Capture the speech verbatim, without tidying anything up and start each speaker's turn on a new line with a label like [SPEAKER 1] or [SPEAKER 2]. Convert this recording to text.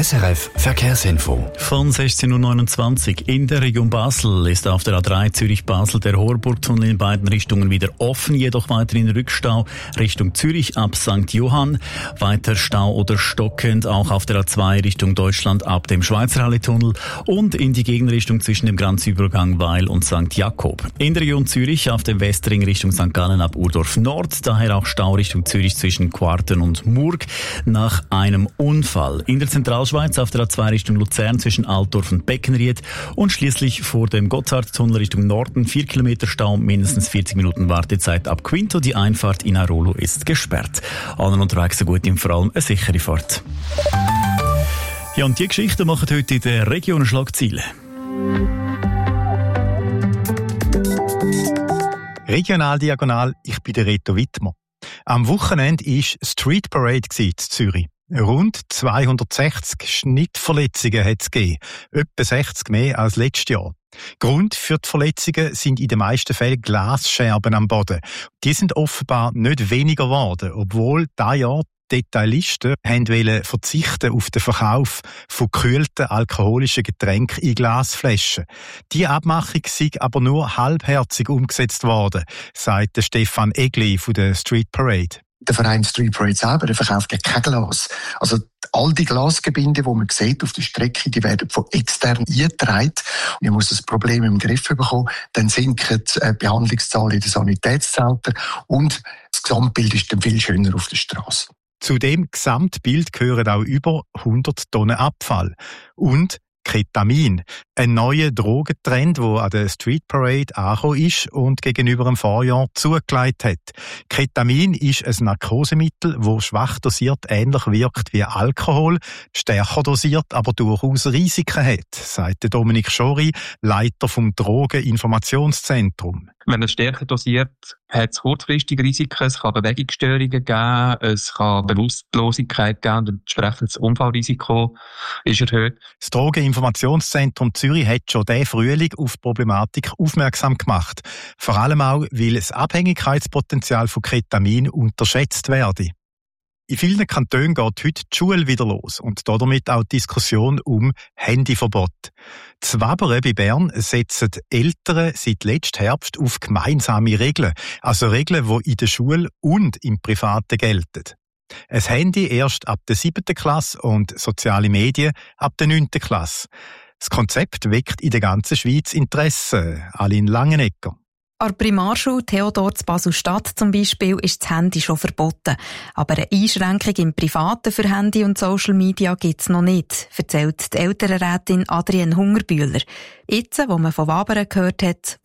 [SPEAKER 1] S R F Verkehrsinfo.
[SPEAKER 2] Von sechzehn Uhr neunundzwanzig in der Region Basel ist auf der A drei Zürich-Basel der Horburgtunnel in beiden Richtungen wieder offen, jedoch weiterhin Rückstau Richtung Zürich ab Sankt Johann. Weiter Stau oder stockend auch auf der A zwei Richtung Deutschland ab dem Schweizer Halle-Tunnel und in die Gegenrichtung zwischen dem Grenzübergang Weil und Sankt Jakob. In der Region Zürich auf dem Westring Richtung Sankt Gallen ab Urdorf Nord, daher auch Stau Richtung Zürich zwischen Quarten und Murg nach einem Unfall. In der Zentralschweiz auf der A zwei Richtung Luzern zwischen Altdorf und Beckenried und schließlich vor dem Gotthardtunnel Richtung Norden vier Kilometer Stau, mindestens vierzig Minuten Wartezeit ab Quinto. Die Einfahrt in Airolo ist gesperrt. Allen unterwegs so gut, vor allem eine sichere Fahrt. Ja, und die Geschichten machen heute in der Region Schlagzeilen.
[SPEAKER 3] Regional Diagonal, ich bin der Reto Wittmer. Am Wochenende war Street Parade in Zürich. Rund zweihundertsechzig Schnittverletzungen hat es gegeben, etwa sechzig mehr als letztes Jahr. Grund für die Verletzungen sind in den meisten Fällen Glasscherben am Boden. Die sind offenbar nicht weniger geworden, obwohl dieses Jahr Detailisten wollten verzichten auf den Verkauf von gekühlten alkoholischen Getränken in Glasflaschen. Diese Abmachung sei aber nur halbherzig umgesetzt worden, sagt Stefan Egli von der Street Parade.
[SPEAKER 4] Der Verein Street Parade selber, der verkauft ja kein Glas. Also all die Glasgebinde, die man sieht auf der Strecke, die werden von extern eingetragen. Man muss das Problem im Griff bekommen. Dann sinken die Behandlungszahlen in den Sanitätszentren und das Gesamtbild ist dann viel schöner auf der Straße.
[SPEAKER 3] Zu dem Gesamtbild gehören auch über hundert Tonnen Abfall. Und Ketamin, ein neuer Drogentrend, der an der Street Parade angekommen ist und gegenüber dem Vorjahr zugelegt hat. Ketamin ist ein Narkosemittel, das schwach dosiert ähnlich wirkt wie Alkohol, stärker dosiert, aber durchaus Risiken hat, sagt Dominik Schori, Leiter vom Drogeninformationszentrum.
[SPEAKER 5] Wenn es stärker dosiert, hat es kurzfristige Risiken, es kann Bewegungsstörungen geben, es kann Bewusstlosigkeit geben und entsprechend das Unfallrisiko ist erhöht.
[SPEAKER 3] Das Drogeninformationszentrum Zürich hat schon diesen Frühling auf die Problematik aufmerksam gemacht. Vor allem auch, weil das Abhängigkeitspotenzial von Ketamin unterschätzt werde. In vielen Kantonen geht heute die Schule wieder los und damit auch die Diskussion um Handyverbot. Die Wabere bei Bern setzen Eltern seit letztem Herbst auf gemeinsame Regeln, also Regeln, die in der Schule und im Privaten gelten. Ein Handy erst ab der siebten Klasse und soziale Medien ab der neunten Klasse. Das Konzept weckt in der ganzen Schweiz Interesse. Aline Langenegger.
[SPEAKER 6] An der Primarschule Theodor zu Basel-Stadt zum Beispiel ist das Handy schon verboten. Aber eine Einschränkung im Privaten für Handy und Social Media gibt es noch nicht, erzählt die Elternrätin Adrienne Hungerbühler. Jetzt, wo man von Wabern gehört hat,